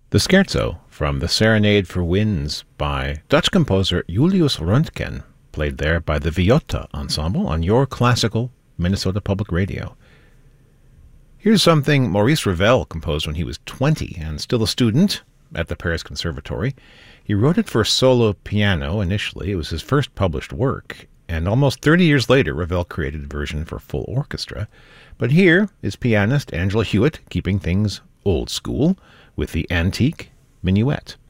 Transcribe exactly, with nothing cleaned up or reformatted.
The Scherzo from the Serenade for Winds by Dutch composer Julius Röntgen, played there by the Viotta Ensemble on your classical Minnesota Public Radio. Here's something Maurice Ravel composed when he was twenty and still a student at the Paris Conservatory. He wrote it for solo piano initially. It was his first published work, and almost thirty years later, Ravel created a version for full orchestra. But here is pianist Angela Hewitt keeping things old school with the Antique Minuet.